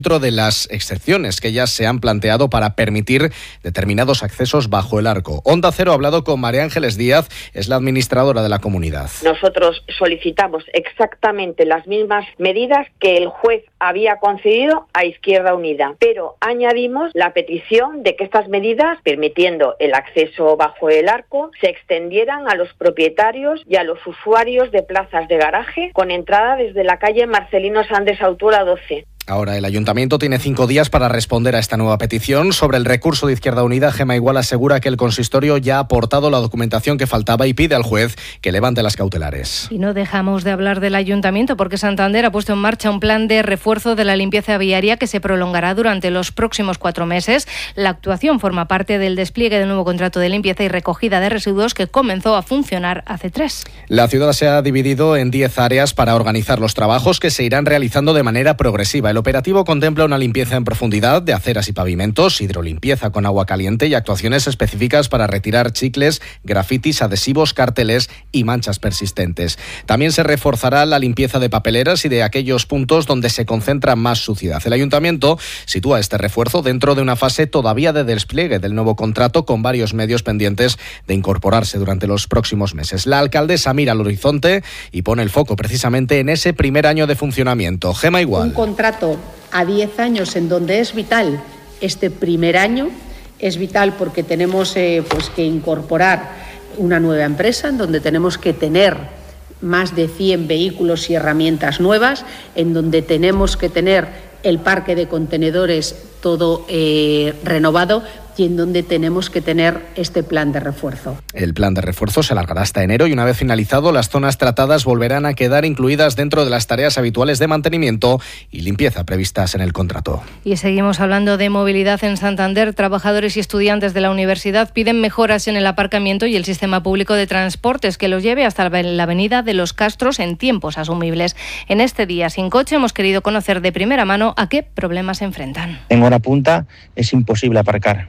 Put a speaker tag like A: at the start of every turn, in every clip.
A: dentro de las excepciones que ya se han planteado para permitir determinados accesos bajo el arco. Onda Cero ha hablado con María Ángeles Díaz, es la administradora de la comunidad.
B: Nosotros solicitamos exactamente las mismas medidas que el juez había concedido a Izquierda Unida, pero añadimos la petición de que estas medidas, permitiendo el acceso bajo el arco, se extendieran a los propietarios y a los usuarios de plazas de garaje con entrada desde la calle Marcelino Sández Autura 12.
A: Ahora el Ayuntamiento tiene 5 días para responder a esta nueva petición. Sobre el recurso de Izquierda Unida, Gema Igual asegura que el consistorio ya ha aportado la documentación que faltaba y pide al juez que levante las cautelares.
C: Y no dejamos de hablar del Ayuntamiento porque Santander ha puesto en marcha un plan de refuerzo de la limpieza viaria que se prolongará durante los próximos 4 meses. La actuación forma parte del despliegue del nuevo contrato de limpieza y recogida de residuos que comenzó a funcionar hace 3.
A: La ciudad se ha dividido en 10 áreas para organizar los trabajos que se irán realizando de manera progresiva. El operativo contempla una limpieza en profundidad de aceras y pavimentos, hidrolimpieza con agua caliente y actuaciones específicas para retirar chicles, grafitis, adhesivos, carteles y manchas persistentes. También se reforzará la limpieza de papeleras y de aquellos puntos donde se concentra más suciedad. El Ayuntamiento sitúa este refuerzo dentro de una fase todavía de despliegue del nuevo contrato, con varios medios pendientes de incorporarse durante los próximos meses. La alcaldesa mira al horizonte y pone el foco precisamente en ese primer año de funcionamiento. Gema Igual.
D: Un contrato a 10 años en donde es vital este primer año, es vital porque tenemos que incorporar una nueva empresa, en donde tenemos que tener más de 100 vehículos y herramientas nuevas, en donde tenemos que tener el parque de contenedores todo renovado y en donde tenemos que tener este plan de refuerzo.
A: El plan de refuerzo se alargará hasta enero y una vez finalizado, las zonas tratadas volverán a quedar incluidas dentro de las tareas habituales de mantenimiento y limpieza previstas en el contrato.
C: Y seguimos hablando de movilidad en Santander. Trabajadores y estudiantes de la universidad piden mejoras en el aparcamiento y el sistema público de transportes que los lleve hasta la avenida de los Castros en tiempos asumibles. En este día sin coche hemos querido conocer de primera mano a qué problemas se enfrentan.
E: En hora punta es imposible aparcar.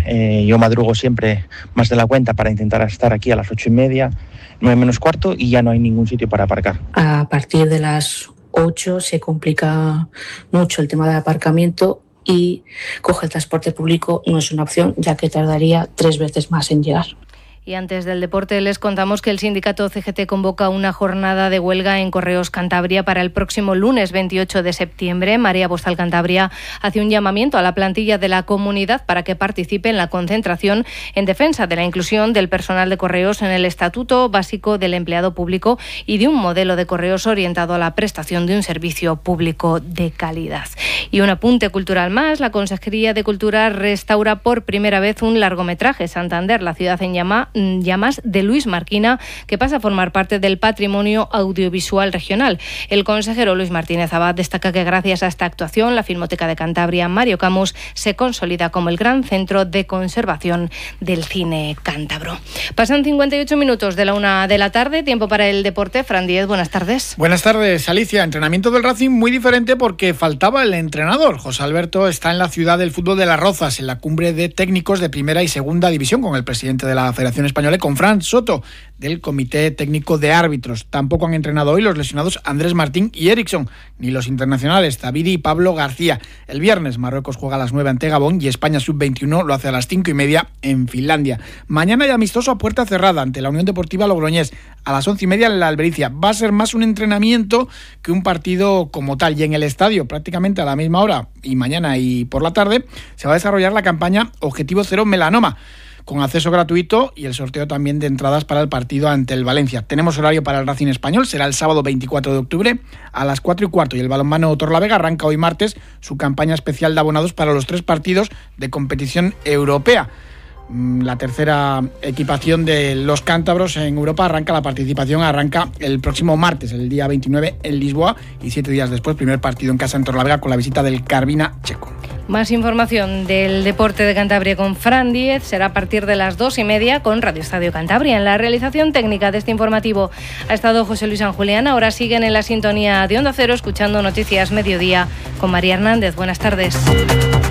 E: Yo madrugo siempre más de la cuenta para intentar estar aquí a las 8:30, 9 menos cuarto, y ya no hay ningún sitio para aparcar.
F: A partir de las 8 se complica mucho el tema del aparcamiento y coger el transporte público no es una opción, ya que tardaría 3 veces más en llegar.
C: Y antes del deporte les contamos que el sindicato CGT convoca una jornada de huelga en Correos Cantabria para el próximo lunes 28 de septiembre. María Postal Cantabria hace un llamamiento a la plantilla de la comunidad para que participe en la concentración en defensa de la inclusión del personal de Correos en el Estatuto Básico del Empleado Público y de un modelo de Correos orientado a la prestación de un servicio público de calidad. Y un apunte cultural más, la Consejería de Cultura restaura por primera vez un largometraje, Santander, la ciudad en llamas, de Luis Marquina, que pasa a formar parte del patrimonio audiovisual regional. El consejero Luis Martínez Abad destaca que gracias a esta actuación la Filmoteca de Cantabria Mario Camus se consolida como el gran centro de conservación del cine cántabro. Pasan 58 minutos de la 1 de la tarde, tiempo para el deporte. Fran Díez, buenas tardes.
G: Buenas tardes, Alicia. Entrenamiento del Racing muy diferente porque faltaba el entrenador. José Alberto está en la ciudad del fútbol de Las Rozas, en la cumbre de técnicos de primera y segunda división con el presidente de la Federación Española, con Fran Soto, del Comité Técnico de Árbitros. Tampoco han entrenado hoy los lesionados Andrés Martín y Eriksson, ni los internacionales David y Pablo García. El viernes Marruecos juega a las 9 ante Gabón y España Sub-21 lo hace a las 5:30 en Finlandia. Mañana hay amistoso a puerta cerrada ante la Unión Deportiva Logroñés a las 11:30 en la Albericia. Va a ser más un entrenamiento que un partido como tal, y en el estadio prácticamente a la misma hora, y mañana y por la tarde, se va a desarrollar la campaña Objetivo Cero Melanoma, con acceso gratuito y el sorteo también de entradas para el partido ante el Valencia. Tenemos horario para el Racing Español, será el sábado 24 de octubre a las 4:15, y el balonmano Torlavega arranca hoy martes su campaña especial de abonados para los 3 partidos de competición europea. La tercera equipación de los cántabros en Europa arranca el próximo martes, el día 29 en Lisboa, y 7 días después, primer partido en casa en Torlavega con la visita del Carvina checo.
C: Más información del deporte de Cantabria con Fran Díez será a partir de las 2:30 con Radio Estadio Cantabria. En la realización técnica de este informativo ha estado José Luis San Julián. Ahora siguen en la sintonía de Onda Cero escuchando Noticias Mediodía con María Hernández. Buenas tardes.